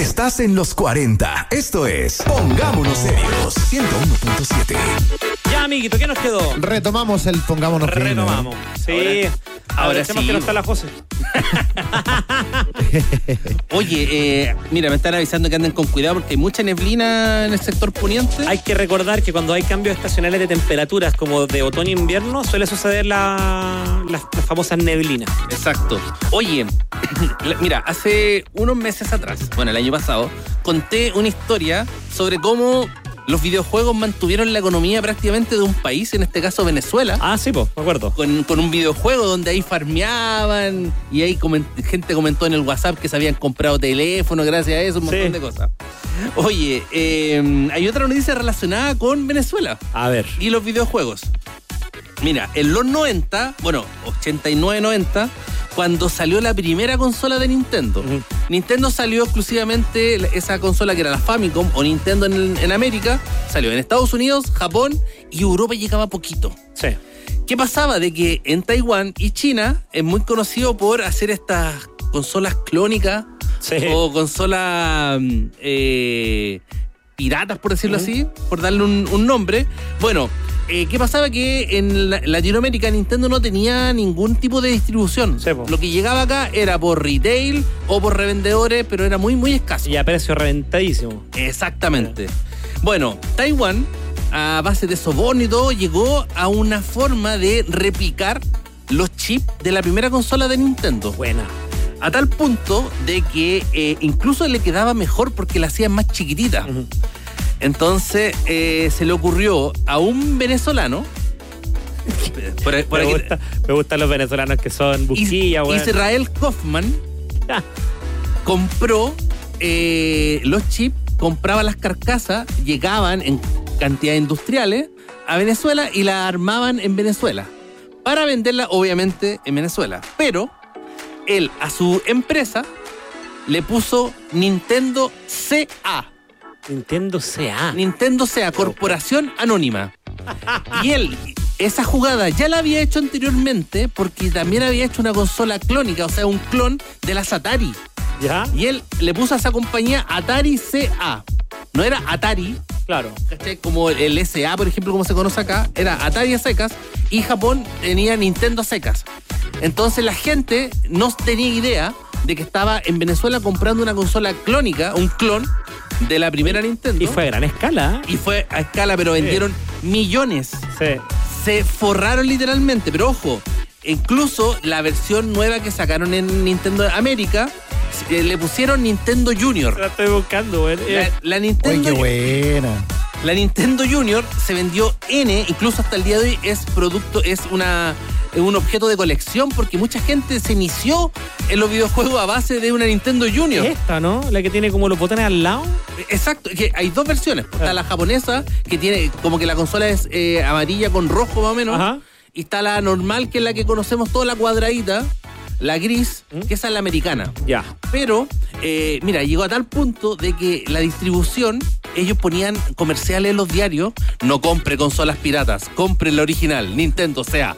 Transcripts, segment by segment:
Estás en los 40. Esto es Pongámonos Serios. 101.7. Ya, amiguito, ¿qué nos quedó? Retomamos el Pongámonos Serios. Retomamos. Sí. Ahora sí. Que no está la José. Oye, mira, me están avisando que anden con cuidado porque hay mucha neblina en el sector poniente. Hay que recordar que cuando hay cambios estacionales de temperaturas como de otoño e invierno, suele suceder las famosas neblinas. Exacto. Oye, mira, hace unos meses atrás, bueno, el año pasado, conté una historia sobre cómo los videojuegos mantuvieron la economía prácticamente de un país, en este caso Venezuela. Ah, sí, pues, me acuerdo. Con un videojuego donde ahí farmeaban y ahí gente comentó en el WhatsApp que se habían comprado teléfono gracias a eso, un montón de cosas. Oye, hay otra noticia relacionada con Venezuela. A ver. Y los videojuegos. Mira, en los 90, bueno, 89-90, cuando salió la primera consola de Nintendo. Uh-huh. Nintendo salió exclusivamente, esa consola que era la Famicom o Nintendo en América, salió en Estados Unidos, Japón y Europa llegaba poquito. Sí. ¿Qué pasaba? De que en Taiwán y China es muy conocido por hacer estas consolas clónicas o consolas piratas, por decirlo así, por darle un nombre. Bueno, ¿qué pasaba? Que en Latinoamérica Nintendo no tenía ningún tipo de distribución. Sí, lo que llegaba acá era por retail o por revendedores, pero era muy, muy escaso. Y a precio reventadísimo. Exactamente. Bueno, Taiwán, a base de soborno y todo, llegó a una forma de replicar los chips de la primera consola de Nintendo. Buena. A tal punto de que incluso le quedaba mejor porque la hacían más chiquitita. Uh-huh. Entonces se le ocurrió a un venezolano. Me gustan los venezolanos que son busquillas, güey. Israel Kaufman compró los chips, compraba las carcasas, llegaban en cantidades industriales a Venezuela y las armaban en Venezuela para venderla, obviamente, en Venezuela. Pero él a su empresa le puso Nintendo CA. Nintendo CA, Corporación Anónima. Y él, esa jugada ya la había hecho anteriormente porque también había hecho una consola clónica, o sea, un clon de las Atari. ¿Ya? Y él le puso a esa compañía Atari CA. No era Atari. Claro. ¿Cachai? Como el SA, por ejemplo, como se conoce acá, era Atari a secas y Japón tenía Nintendo a secas. Entonces la gente no tenía idea de que estaba en Venezuela comprando una consola clónica, un clon de la primera Nintendo. Y fue a gran escala. Y fue a escala, pero vendieron millones. Sí. Se forraron literalmente, pero ojo, incluso la versión nueva que sacaron en Nintendo América, le pusieron Nintendo Junior. La estoy buscando, güey. La Nintendo. Uy, qué buena. La Nintendo Junior se vendió incluso hasta el día de hoy es un objeto de colección porque mucha gente se inició en los videojuegos a base de una Nintendo Junior. Esta, ¿no? La que tiene como los botones al lado. Exacto, que hay dos versiones. Está la japonesa, que tiene como que la consola es amarilla con rojo más o menos. Ajá. Y está la normal, que es la que conocemos toda, la cuadradita. La gris, que esa es la americana. Ya. Pero, mira, llegó a tal punto de que la distribución, ellos ponían comerciales en los diarios. No compre consolas piratas, compre la original, Nintendo CA.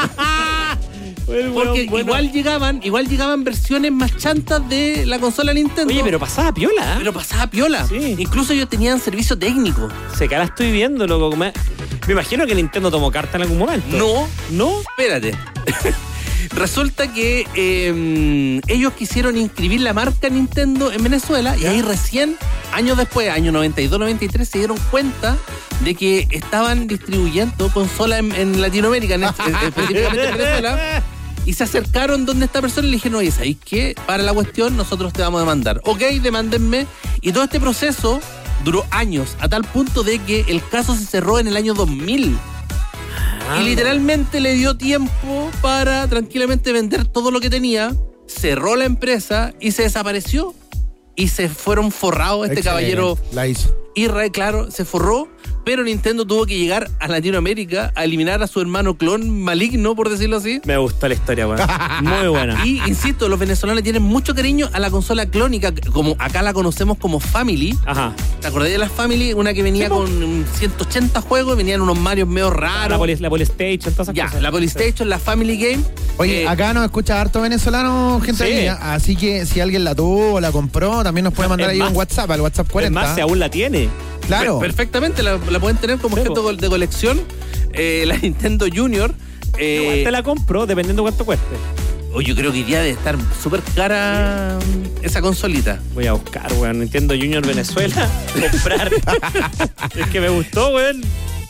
Porque igual llegaban versiones más chantas de la consola Nintendo. Oye, pero pasaba piola. Sí. Incluso ellos tenían servicio técnico. Se cara estoy viendo, loco. Me imagino que Nintendo tomó carta en algún momento. No, espérate. Resulta que ellos quisieron inscribir la marca Nintendo en Venezuela. ¿Ya? Y ahí recién, años después, año 92-93, se dieron cuenta de que estaban distribuyendo consolas en Latinoamérica, específicamente en Venezuela. Y se acercaron donde esta persona y le dijeron, oye, ¿sabes qué? Para la cuestión nosotros te vamos a demandar. Ok, demándenme. Y todo este proceso duró años, a tal punto de que el caso se cerró en el año 2000. Y literalmente le dio tiempo para tranquilamente vender todo lo que tenía, cerró la empresa y se desapareció. Y se fueron forrados. Caballero la hizo. Israel, claro, se forró pero Nintendo tuvo que llegar a Latinoamérica a eliminar a su hermano clon maligno, por decirlo así. Me gustó la historia, weón. Muy buena. Y, insisto, los venezolanos tienen mucho cariño a la consola clónica, como acá la conocemos como Family. Ajá. ¿Te acordás de la Family? Una que venía con 180 juegos, venían unos Marios medio raros. La Polystation, todas esas Ya, cosas. la Polystation, la Family Game. Oye, acá nos escucha harto venezolano, gente Sí. de línea, así que si alguien la tuvo o la compró, también nos puede mandar Es ahí más, un WhatsApp, al WhatsApp 40. Es más, si aún la tiene. Claro. Perfectamente, la pueden tener como Sí, objeto de colección. La Nintendo Junior. Igual te la compro, dependiendo cuánto cueste. Yo creo que iría de estar súper cara esa consolita. Voy a buscar, weón. Nintendo Junior Venezuela. Comprar. Es que me gustó, weón.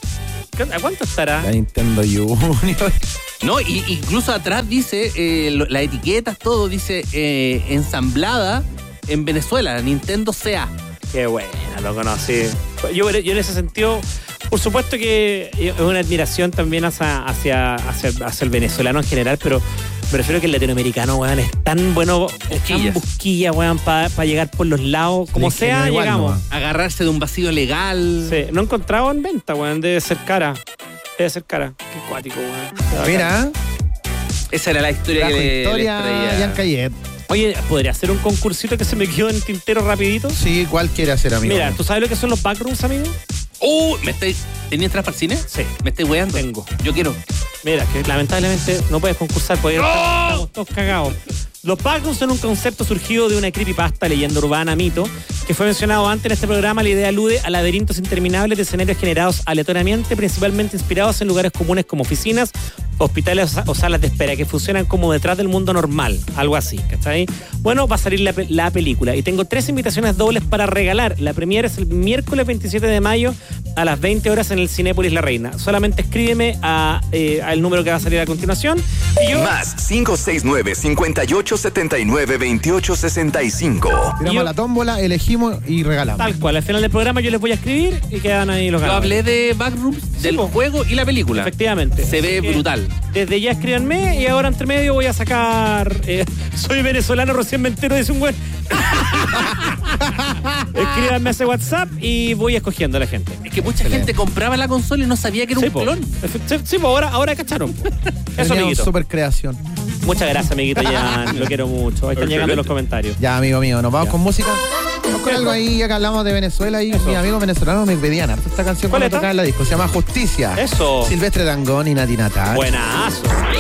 ¿A cuánto estará? La Nintendo Junior. No, y incluso atrás dice, las etiquetas, todo dice ensamblada en Venezuela, Nintendo CA. Qué buena, lo conocí. Yo en ese sentido, por supuesto que es una admiración también hacia el venezolano en general, pero prefiero que el latinoamericano, weón, es tan bueno, es tan busquilla, weón, para llegar por los lados. Como Sí, sea, igual, llegamos. no. Agarrarse de un vacío legal. Sí, no he encontrado en venta, weón, debe ser cara. Qué cuático, weón. Mira, Esa era la historia trajo que le historia traía. Jan Cayet. Oye, ¿podría hacer un concursito que se me quedó en el tintero rapidito? Sí, ¿cuál quiere hacer, amigo? Mira, ¿tú sabes lo que son los backrooms, amigo? ¿Tenías entradas para el cine? Sí. Me estoy weando. Tengo. Yo quiero. Mira, que lamentablemente no puedes concursar porque estamos todos cagados. Los backrooms son un concepto surgido de una creepypasta, leyenda urbana, mito, que fue mencionado antes en este programa. La idea alude a laberintos interminables de escenarios generados aleatoriamente, principalmente inspirados en lugares comunes como oficinas, hospitales o salas de espera, que funcionan como detrás del mundo normal, algo así, ¿cachai? Bueno, va a salir la película y tengo 3 invitaciones dobles para regalar. La premiere es el miércoles 27 de mayo a las 20 horas en el Cinépolis La Reina. Solamente escríbeme al número que va a salir a continuación y yo... Más 569-5879-2865. Tiramos yo- la tómbola, elegimos y regalamos. Tal cual, al final del programa yo les voy a escribir y quedan ahí los Yo ganadores. hablé de Backrooms, del po. juego y la película. Efectivamente. Se ve Así que brutal. Desde ya escríbanme y ahora entre medio voy a sacar... soy venezolano, recién me entero, dice un güey. Escríbanme a ese WhatsApp y voy escogiendo a la gente. Es que mucha gente compraba la consola y no sabía que era Sí, un po. clon. Sí, po, ahora cacharon. Eso, Teníamos amiguito. super creación. Muchas gracias, amiguito Jan. Lo quiero mucho. Ahí están llegando los comentarios. Ya, amigo mío, nos vamos Ya. con música. Vamos con algo ahí, ya que hablamos de Venezuela y Eso. mis amigos venezolanos me pedían harto esta canción ¿Cuál cuando está? tocaba en la disco. Se llama Justicia. Eso. Silvestre Dangond y Nati Natal. Buenazo.